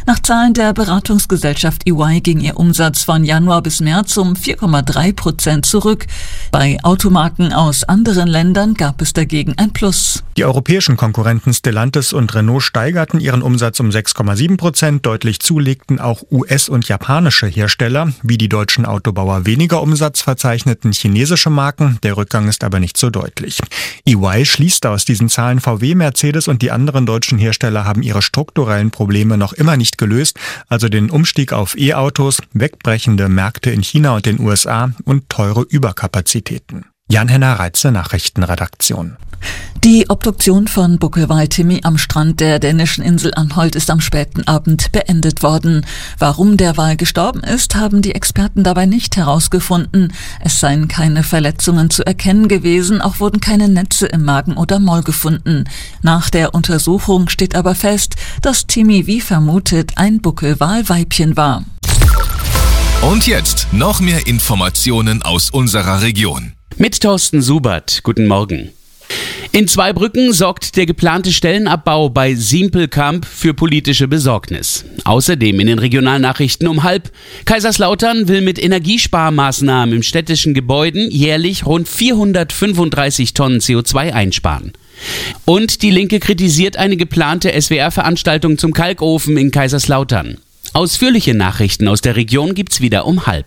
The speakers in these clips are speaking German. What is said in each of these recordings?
Nach Zahlen der Beratungsgesellschaft EY ging ihr Umsatz von Januar bis März um 4,3% zurück. Bei Automarken aus anderen Ländern gab es dagegen ein Plus. Die europäischen Konkurrenten Stellantis und Renault steigerten ihren Umsatz um 6,7%. Deutlich zulegten auch US- und japanische Hersteller. Wie die deutschen Autobauer weniger Umsatz verzeichneten chinesische Marken. Der Rückgang ist aber nicht so deutlich. EY schließt aus diesen Zahlen, VW, Mercedes und die anderen deutschen Hersteller haben ihre strukturellen Probleme noch immer nicht gelöst. Also den Umstieg auf E-Autos, wegbrechende Märkte in China und den USA und teure Überkapazitäten. Jan-Henner Reitze, Nachrichtenredaktion. Die Obduktion von Buckelwal Timmy am Strand der dänischen Insel Anholt ist am späten Abend beendet worden. Warum der Wal gestorben ist, haben die Experten dabei nicht herausgefunden. Es seien keine Verletzungen zu erkennen gewesen, auch wurden keine Netze im Magen oder Maul gefunden. Nach der Untersuchung steht aber fest, dass Timmy wie vermutet ein Buckelwal-Weibchen war. Und jetzt noch mehr Informationen aus unserer Region. Mit Thorsten Subert. Guten Morgen. In Zweibrücken sorgt der geplante Stellenabbau bei Simpelkamp für politische Besorgnis. Außerdem in den Regionalnachrichten um 12:30. Kaiserslautern will mit Energiesparmaßnahmen im städtischen Gebäuden jährlich rund 435 Tonnen CO2 einsparen. Und die Linke kritisiert eine geplante SWR-Veranstaltung zum Kalkofen in Kaiserslautern. Ausführliche Nachrichten aus der Region gibt's wieder um 12:30.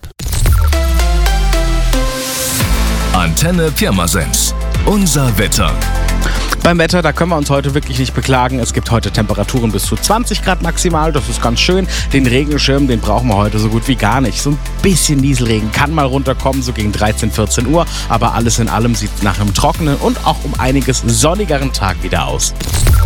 Antenne Pirmasens. Unser Wetter. Beim Wetter, da können wir uns heute wirklich nicht beklagen. Es gibt heute Temperaturen bis zu 20 Grad maximal. Das ist ganz schön. Den Regenschirm, den brauchen wir heute so gut wie gar nicht. So ein bisschen Nieselregen kann mal runterkommen, so gegen 13, 14 Uhr. Aber alles in allem sieht es nach einem trockenen und auch um einiges sonnigeren Tag wieder aus.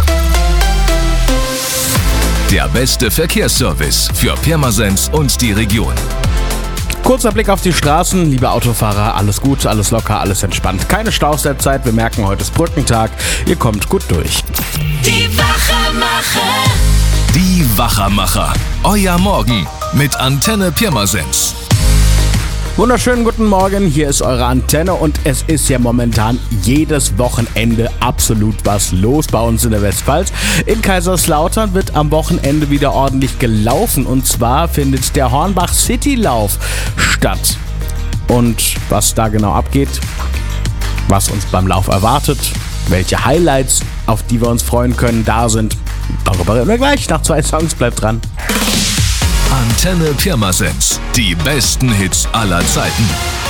Der beste Verkehrsservice für Pirmasens und die Region. Kurzer Blick auf die Straßen. Liebe Autofahrer, alles gut, alles locker, alles entspannt. Keine Staus derzeit. Wir merken, heute ist Brückentag. Ihr kommt gut durch. Die Wachermacher. Die Wachermacher. Euer Morgen mit Antenne Pirmasens. Wunderschönen guten Morgen, hier ist eure Antenne und es ist ja momentan jedes Wochenende absolut was los bei uns in der Westpfalz. In Kaiserslautern wird am Wochenende wieder ordentlich gelaufen und zwar findet der Hornbach City Lauf statt. Und was da genau abgeht, was uns beim Lauf erwartet, welche Highlights, auf die wir uns freuen können, da sind, darüber reden wir gleich nach 2 Songs, bleibt dran. Antenne Pirmasens. Die besten Hits aller Zeiten.